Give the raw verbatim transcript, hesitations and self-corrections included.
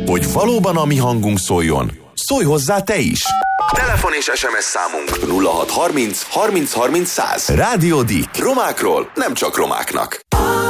Hogy valóban a mi hangunk szóljon, szólj hozzá te is! Telefon és es em es számunk nulla hat harminc harminc harminc száz. Rádió Dick. Romákról, nem csak romáknak.